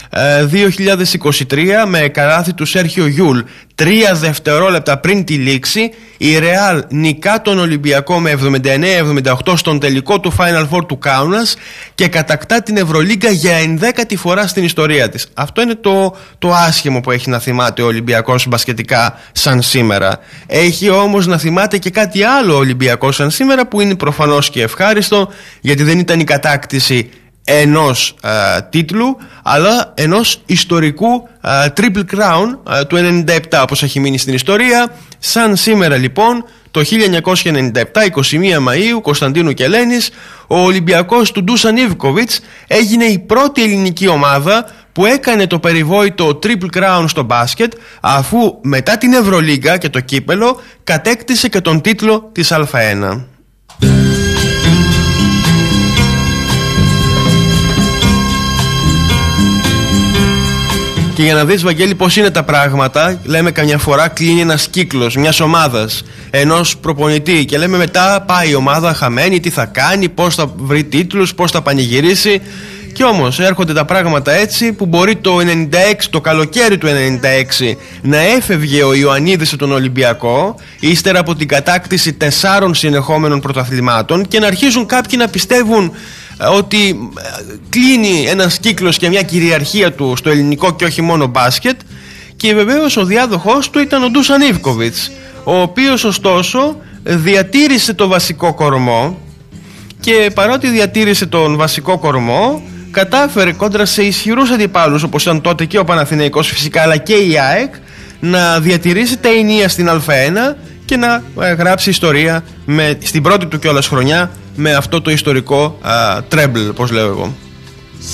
2023 με καλάθι του Σέρχιο Γιούλ 3 δευτερόλεπτα πριν τη λήξη. Η Ρεάλ νικά τον Ολυμπιακό με 79-78 στον τελικό του Final Four του Κάουνας και κατακτά την Ευρωλίγκα για 11η φορά στην ιστορία της. Αυτό είναι το άσχημο που έχει να θυμάται ο Ολυμπιακός μπασκετικά σαν σήμερα. Έχει όμως να θυμάται και κάτι άλλο ο Ολυμπιακός σαν σήμερα, που είναι προφανώς και ευχάριστο, γιατί δεν ήταν η κατάκτηση ενός τίτλου, αλλά ενός ιστορικού Triple Crown του 97, όπως έχει μείνει στην ιστορία. Σαν σήμερα λοιπόν το 1997, 21 Μαΐου, Κωνσταντίνου και Ελένης, ο Ολυμπιακός του Ντούσαν Ιβκοβιτς έγινε η πρώτη ελληνική ομάδα που έκανε το περιβόητο Triple Crown στο μπάσκετ, αφού μετά την Ευρωλίγκα και το κύπελο κατέκτησε και τον τίτλο της Α1. Και για να δεις, Βαγγέλη, πώς είναι τα πράγματα, λέμε καμιά φορά κλείνει ένας κύκλος μιας ομάδας, ενός προπονητή, και λέμε μετά πάει η ομάδα χαμένη, τι θα κάνει, πώς θα βρει τίτλους, πώς θα πανηγυρίσει. Και όμως έρχονται τα πράγματα έτσι, που μπορεί το 96, το καλοκαίρι του 96, να έφευγε ο Ιωαννίδης από τον Ολυμπιακό ύστερα από την κατάκτηση 4 συνεχόμενων πρωταθλημάτων, και να αρχίζουν κάποιοι να πιστεύουν ότι κλείνει ένας κύκλος και μια κυριαρχία του στο ελληνικό και όχι μόνο μπάσκετ. Και βεβαίως ο διάδοχος του ήταν ο Ντούσαν Ιβκοβιτς, ο οποίος ωστόσο διατήρησε το βασικό κορμό, και παρότι διατήρησε τον βασικό κορμό, κατάφερε κόντρα σε ισχυρούς αντιπάλους όπως ήταν τότε και ο Παναθηναϊκός φυσικά, αλλά και η ΑΕΚ, να διατηρήσει τα ενία στην Α1 και να γράψει ιστορία στην πρώτη του κιόλας χρονιά με αυτό το ιστορικό treble, όπως λέω εγώ.